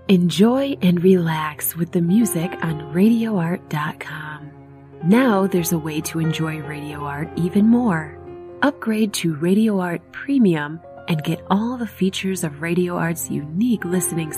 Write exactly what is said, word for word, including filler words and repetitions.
Enjoy and relax with the music on radio art dot com. Now there's a way to enjoy Radio Art even more. Upgrade to Radio Art Premium and get all the features of Radio Art's unique listening